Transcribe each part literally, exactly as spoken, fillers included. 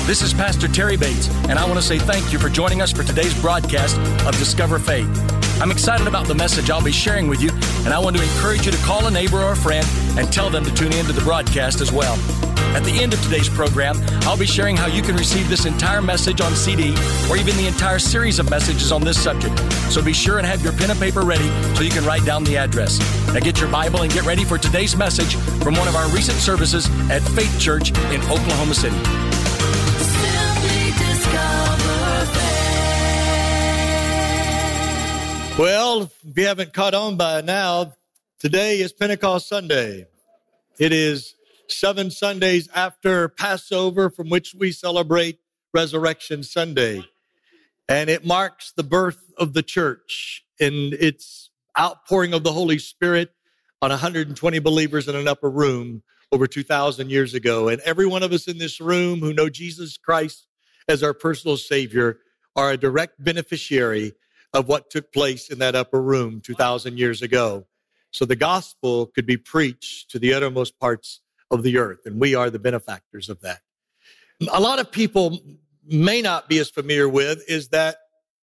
This is Pastor Terry Bates, and I want to say thank you for joining us for today's broadcast of Discover Faith. I'm excited about the message I'll be sharing with you, and I want to encourage you to call a neighbor or a friend and tell them to tune in to the broadcast as well. At the end of today's program, I'll be sharing how you can receive this entire message on C D or even the entire series of messages on this subject. So be sure and have your pen and paper ready so you can write down the address. Now get your Bible and get ready for today's message from one of our recent services at Faith Church in Oklahoma City. Well, if you haven't caught on by now, today is Pentecost Sunday. It is seven Sundays after Passover, from which we celebrate Resurrection Sunday. And it marks the birth of the church and its outpouring of the Holy Spirit on one hundred twenty believers in an upper room over two thousand years ago. And every one of us in this room who know Jesus Christ as our personal Savior are a direct beneficiary of what took place in that upper room two thousand years ago. So the gospel could be preached to the uttermost parts of the earth, and we are the benefactors of that. A lot of people may not be as familiar with is that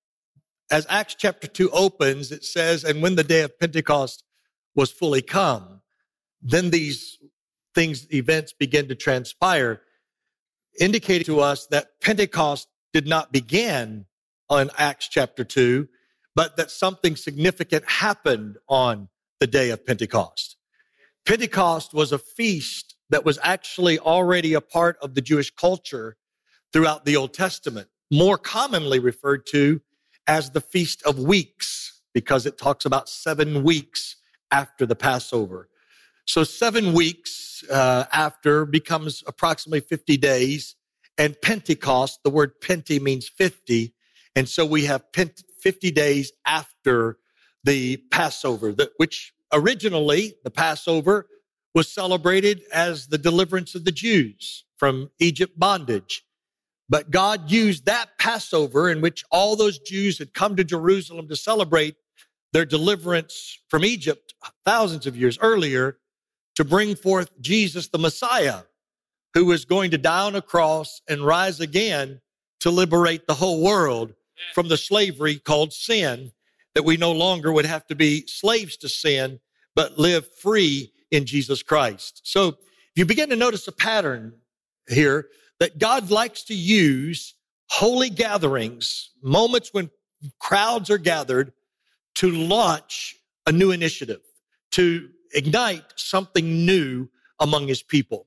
as Acts chapter two opens, it says, and when the day of Pentecost was fully come, then these things, events begin to transpire, indicating to us that Pentecost did not begin on Acts chapter two, but that something significant happened on the day of Pentecost. Pentecost was a feast that was actually already a part of the Jewish culture throughout the Old Testament, more commonly referred to as the Feast of Weeks, because it talks about seven weeks after the Passover. So seven weeks uh, after becomes approximately fifty days, and Pentecost, the word Pente means fifty, and so we have fifty days after the Passover, which originally the Passover was celebrated as the deliverance of the Jews from Egypt bondage. But God used that Passover in which all those Jews had come to Jerusalem to celebrate their deliverance from Egypt thousands of years earlier to bring forth Jesus, the Messiah, who was going to die on a cross and rise again to liberate the whole world from the slavery called sin, that we no longer would have to be slaves to sin, but live free in Jesus Christ. So you begin to notice a pattern here that God likes to use holy gatherings, moments when crowds are gathered, to launch a new initiative, to ignite something new among his people.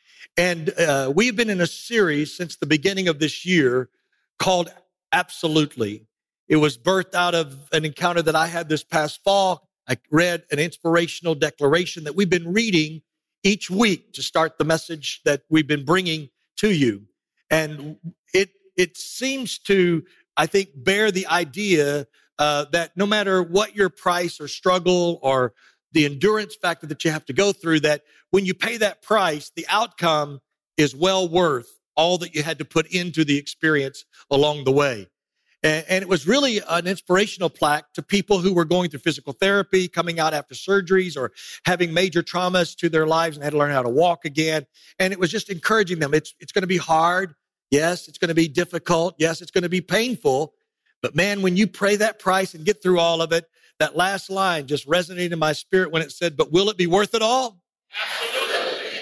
And uh, we've been in a series since the beginning of this year called Absolutely. It was birthed out of an encounter that I had this past fall. I read an inspirational declaration that we've been reading each week to start the message that we've been bringing to you. And it it seems to, I think, bear the idea uh, that no matter what your price or struggle or the endurance factor that you have to go through, that when you pay that price, the outcome is well worth all that you had to put into the experience along the way. And, and it was really an inspirational plaque to people who were going through physical therapy, coming out after surgeries, or having major traumas to their lives and had to learn how to walk again. And it was just encouraging them. It's, it's going to be hard. Yes, it's going to be difficult. Yes, it's going to be painful. But man, when you pay that price and get through all of it, that last line just resonated in my spirit when it said, "But will it be worth it all?" Absolutely.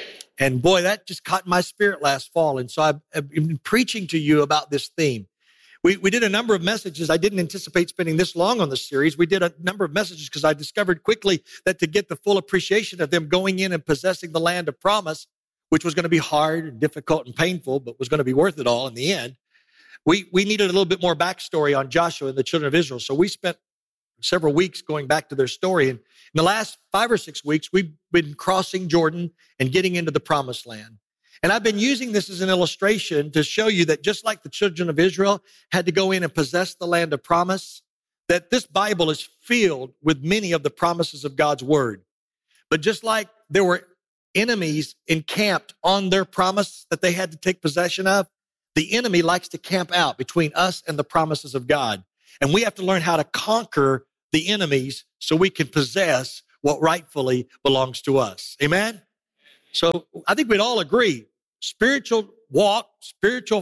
And boy, that just caught my spirit last fall. And so I've, I've been preaching to you about this theme. We, we did a number of messages. I didn't anticipate spending this long on the series. We did a number of messages because I discovered quickly that to get the full appreciation of them going in and possessing the land of promise, which was going to be hard and difficult and painful, but was going to be worth it all in the end, we, we needed a little bit more backstory on Joshua and the children of Israel. So we spent several weeks going back to their story. And in the last five or six weeks, we've been crossing Jordan and getting into the promised land. And I've been using this as an illustration to show you that just like the children of Israel had to go in and possess the land of promise, that this Bible is filled with many of the promises of God's word. But just like there were enemies encamped on their promise that they had to take possession of, the enemy likes to camp out between us and the promises of God. And we have to learn how to conquer the enemies so we can possess what rightfully belongs to us. Amen? So I think we'd all agree, spiritual walk, spiritual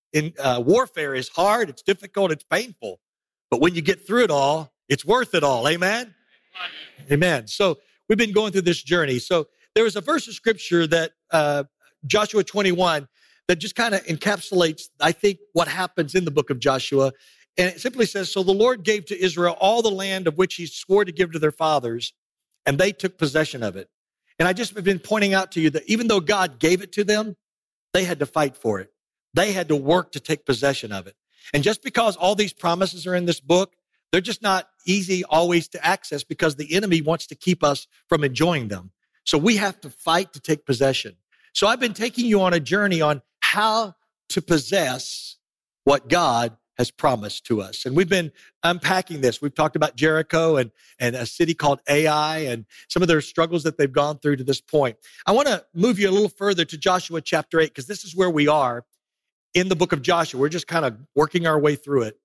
in uh, warfare is hard, it's difficult, it's painful. But when you get through it all, it's worth it all. Amen? Amen. So we've been going through this journey. So there was a verse of scripture that uh, Joshua twenty-one that just kind of encapsulates, I think, what happens in the book of Joshua. And it simply says, so the Lord gave to Israel all the land of which he swore to give to their fathers, and they took possession of it. And I just have been pointing out to you that even though God gave it to them, they had to fight for it. They had to work to take possession of it. And just because all these promises are in this book, they're just not easy always to access because the enemy wants to keep us from enjoying them. So we have to fight to take possession. So I've been taking you on a journey on how to possess what God has promised to us. And we've been unpacking this. We've talked about Jericho and, and a city called Ai and some of their struggles that they've gone through to this point. I want to move you a little further to Joshua chapter eight, because this is where we are in the book of Joshua. We're just kind of working our way through it.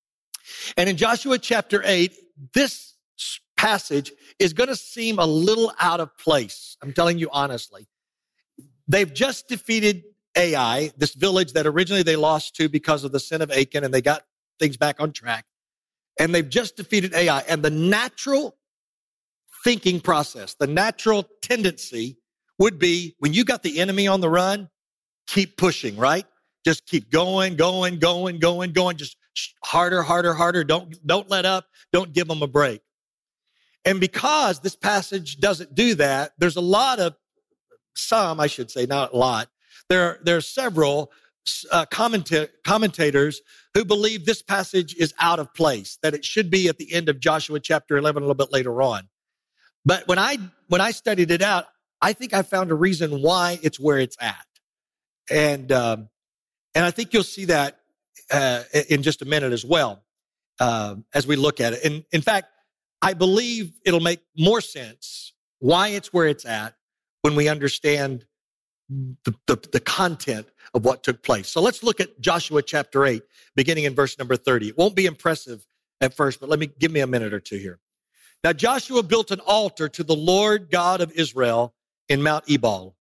And in Joshua chapter eight, this passage is going to seem a little out of place. I'm telling you honestly. They've just defeated Ai, this village that originally they lost to because of the sin of Achan, and they got things back on track. And they've just defeated Ai. And the natural thinking process, the natural tendency would be when you got the enemy on the run, keep pushing, right? Just keep going, going, going, going, going, just harder, harder, harder. Don't, don't let up. Don't give them a break. And because this passage doesn't do that, there's a lot of, some, I should say, not a lot. There, there are several uh, commenta- commentators who believe this passage is out of place, that it should be at the end of Joshua chapter eleven, a little bit later on. But when I, when I studied it out, I think I found a reason why it's where it's at. And, um, and I think you'll see that uh, in just a minute as well, uh, as we look at it. And in fact, I believe it'll make more sense why it's where it's at when we understand the, the, the content of what took place. So let's look at Joshua chapter eight, beginning in verse number thirty. It won't be impressive at first, but let me give me a minute or two here. Now, Joshua built an altar to the Lord God of Israel in Mount Ebal,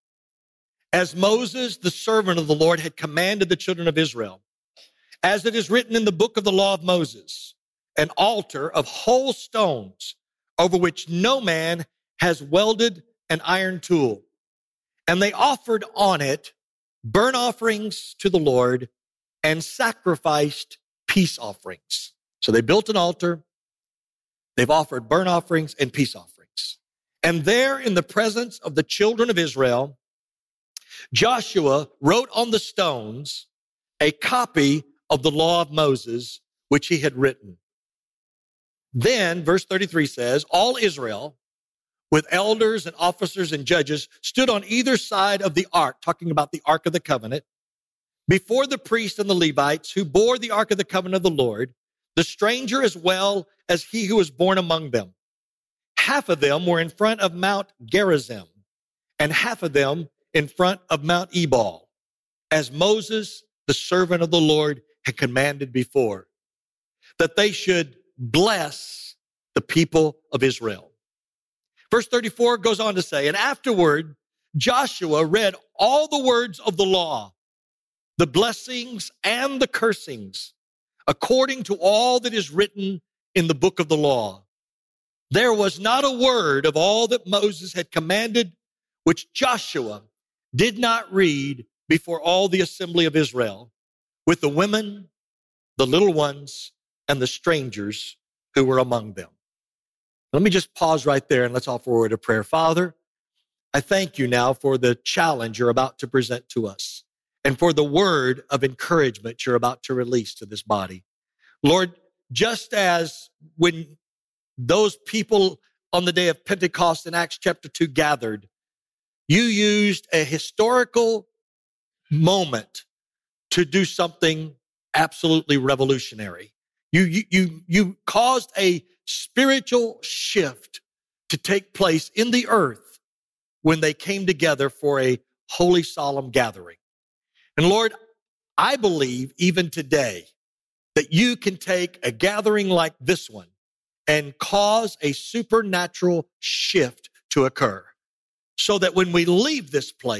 as Moses, the servant of the Lord, had commanded the children of Israel. As it is written in the book of the law of Moses, an altar of whole stones over which no man has welded an iron tool. And they offered on it burnt offerings to the Lord and sacrificed peace offerings. So they built an altar. They've offered burnt offerings and peace offerings. And there in the presence of the children of Israel, Joshua wrote on the stones a copy of the law of Moses, which he had written. Then, verse thirty-three says, all Israel, with elders and officers and judges, stood on either side of the ark, talking about the ark of the covenant, before the priests and the Levites who bore the ark of the covenant of the Lord, the stranger as well as he who was born among them. Half of them were in front of Mount Gerizim, and half of them in front of Mount Ebal, as Moses, the servant of the Lord, had commanded before, that they should bless the people of Israel. Verse thirty-four goes on to say, and afterward, Joshua read all the words of the law, the blessings and the cursings, according to all that is written in the book of the law. There was not a word of all that Moses had commanded, which Joshua did not read before all the assembly of Israel, with the women, the little ones, and the strangers who were among them. Let me just pause right there and let's offer a word of prayer. Father, I thank you now for the challenge you're about to present to us and for the word of encouragement you're about to release to this body. Lord, just as when those people on the day of Pentecost in Acts chapter two gathered, you used a historical moment to do something absolutely revolutionary. You, you, you, you caused a spiritual shift to take place in the earth when they came together for a holy, solemn gathering. And Lord, I believe even today that you can take a gathering like this one and cause a supernatural shift to occur so that when we leave this place,